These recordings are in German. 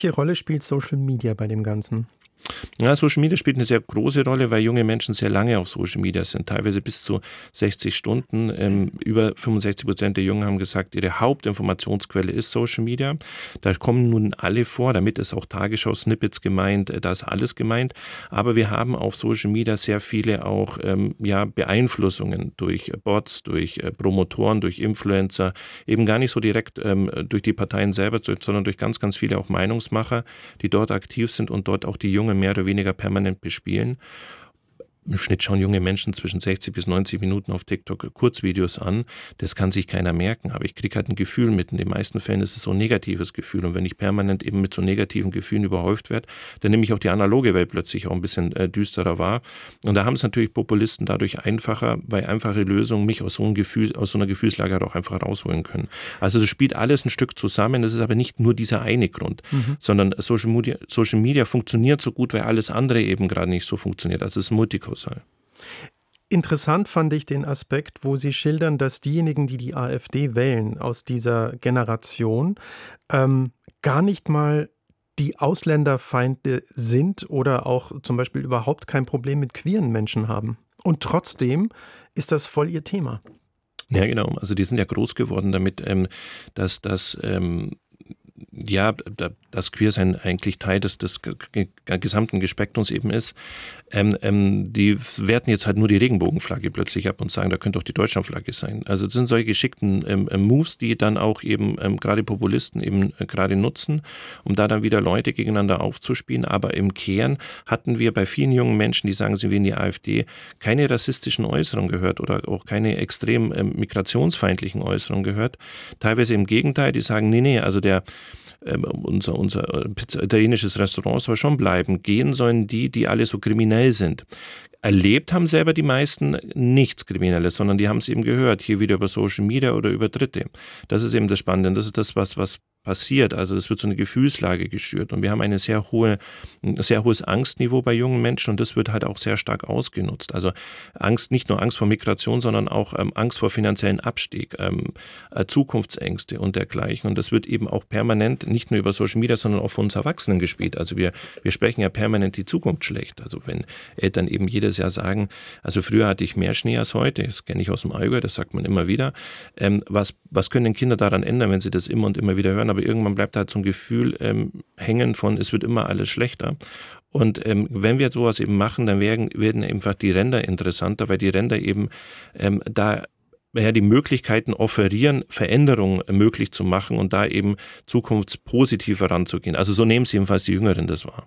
Welche Rolle spielt Social Media bei dem Ganzen? Ja, Social Media spielt eine sehr große Rolle, weil junge Menschen sehr lange auf Social Media sind, teilweise bis zu 60 Stunden. Über 65% der Jungen haben gesagt, ihre Hauptinformationsquelle ist Social Media. Da kommen nun alle vor, damit ist auch Tagesschau-Snippets gemeint, da ist alles gemeint. Aber wir haben auf Social Media sehr viele auch Beeinflussungen durch Bots, durch Promotoren, durch Influencer, eben gar nicht so direkt durch die Parteien selber, sondern durch ganz, ganz viele auch Meinungsmacher, die dort aktiv sind und dort auch die Jungen mehr oder weniger permanent bespielen. Im Schnitt schauen junge Menschen zwischen 60 bis 90 Minuten auf TikTok Kurzvideos an. Das kann sich keiner merken, aber ich kriege halt ein Gefühl mit. In den meisten Fällen ist es so ein negatives Gefühl. Und wenn ich permanent eben mit so negativen Gefühlen überhäuft werde, dann nehme ich auch die analoge Welt plötzlich auch ein bisschen düsterer wahr. Und da haben es natürlich Populisten dadurch einfacher, weil einfache Lösungen mich aus so einer Gefühlslage auch einfach rausholen können. Also das spielt alles ein Stück zusammen. Das ist aber nicht nur dieser eine Grund, sondern Social Media funktioniert so gut, weil alles andere eben gerade nicht so funktioniert. Also es ist multikausal. Interessant fand ich den Aspekt, wo Sie schildern, dass diejenigen, die die AfD wählen, aus dieser Generation, gar nicht mal die Ausländerfeinde sind oder auch zum Beispiel überhaupt kein Problem mit queeren Menschen haben. Und trotzdem ist das voll ihr Thema. Ja, genau. Also die sind ja groß geworden damit, dass das Queersein eigentlich Teil des gesamten Spektrums eben ist. Die werten jetzt halt nur die Regenbogenflagge plötzlich ab und sagen, da könnte auch die Deutschlandflagge sein. Also das sind solche geschickten Moves, die dann auch eben gerade Populisten eben gerade nutzen, um da dann wieder Leute gegeneinander aufzuspielen. Aber im Kern hatten wir bei vielen jungen Menschen, die sagen, sie wählen die AfD, keine rassistischen Äußerungen gehört oder auch keine extrem migrationsfeindlichen Äußerungen gehört. Teilweise im Gegenteil, die sagen, nee, also unser italienisches Restaurant soll schon bleiben. Gehen sollen die alle so kriminell sind. Erlebt haben selber die meisten nichts Kriminelles, sondern die haben es eben gehört, hier wieder über Social Media oder über Dritte. Das ist eben das Spannende und das ist das, was passiert. Also es wird so eine Gefühlslage geschürt und wir haben ein sehr hohes Angstniveau bei jungen Menschen und das wird halt auch sehr stark ausgenutzt. Also nicht nur Angst vor Migration, sondern auch Angst vor finanziellen Abstieg, Zukunftsängste und dergleichen. Und das wird eben auch permanent nicht nur über Social Media, sondern auch von uns Erwachsenen gespielt. Also wir sprechen ja permanent die Zukunft schlecht. Also wenn Eltern eben jedes Jahr sagen, also früher hatte ich mehr Schnee als heute, das kenne ich aus dem Allgäu, das sagt man immer wieder. Was können denn Kinder daran ändern, wenn sie das immer und immer wieder hören? Aber irgendwann bleibt halt so ein Gefühl hängen von, es wird immer alles schlechter. Und wenn wir sowas eben machen, dann werden einfach die Ränder interessanter, weil die Ränder eben die Möglichkeiten offerieren, Veränderungen möglich zu machen und da eben zukunftspositiv heranzugehen. Also so nehmen es jedenfalls die Jüngeren das wahr.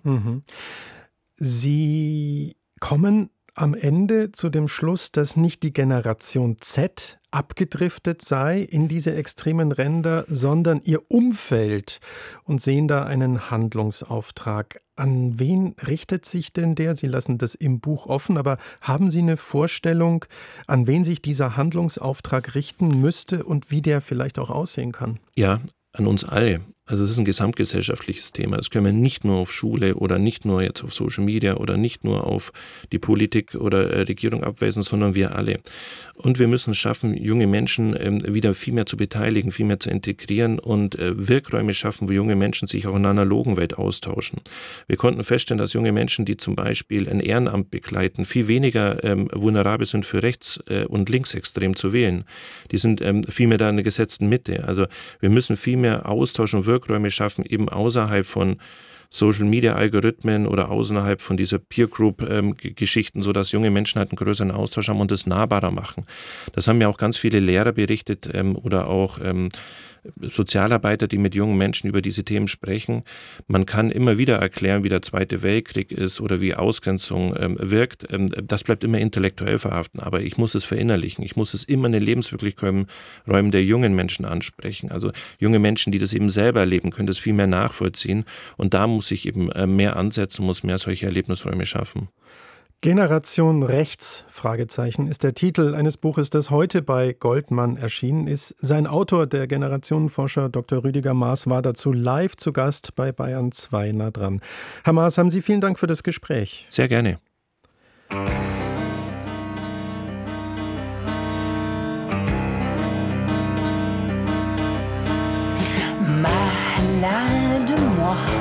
Sie kommen am Ende zu dem Schluss, dass nicht die Generation Z abgedriftet sei in diese extremen Ränder, sondern ihr Umfeld und sehen da einen Handlungsauftrag. An wen richtet sich denn der? Sie lassen das im Buch offen, aber haben Sie eine Vorstellung, an wen sich dieser Handlungsauftrag richten müsste und wie der vielleicht auch aussehen kann? Ja, an uns alle. Also es ist ein gesamtgesellschaftliches Thema. Das können wir nicht nur auf Schule oder nicht nur jetzt auf Social Media oder nicht nur auf die Politik oder Regierung abwälzen, sondern wir alle. Und wir müssen es schaffen, junge Menschen wieder viel mehr zu beteiligen, viel mehr zu integrieren und Wirkräume schaffen, wo junge Menschen sich auch in einer analogen Welt austauschen. Wir konnten feststellen, dass junge Menschen, die zum Beispiel ein Ehrenamt begleiten, viel weniger vulnerabel sind für rechts- und linksextrem zu wählen. Die sind viel mehr da in der gesetzten Mitte. Also wir müssen viel mehr Austausch und Wirkräume schaffen, eben außerhalb von Social-Media-Algorithmen oder außerhalb von dieser Peer-Group-Geschichten, sodass junge Menschen halt einen größeren Austausch haben und das nahbarer machen. Das haben ja auch ganz viele Lehrer berichtet oder auch Sozialarbeiter, die mit jungen Menschen über diese Themen sprechen. Man kann immer wieder erklären, wie der Zweite Weltkrieg ist oder wie Ausgrenzung wirkt. Das bleibt immer intellektuell verhaften, aber ich muss es verinnerlichen. Ich muss es immer in den Lebenswirklichkeiten Räumen der jungen Menschen ansprechen. Also junge Menschen, die das eben selber erleben, können das viel mehr nachvollziehen und da muss ich eben mehr ansetzen, muss mehr solche Erlebnisräume schaffen. Generation Rechts, Fragezeichen, ist der Titel eines Buches, das heute bei Goldmann erschienen ist. Sein Autor, der Generationenforscher Dr. Rüdiger Maas, war dazu live zu Gast bei Bayern 2 nah dran. Herr Maas, haben Sie vielen Dank für das Gespräch. Sehr gerne. Malade de moi.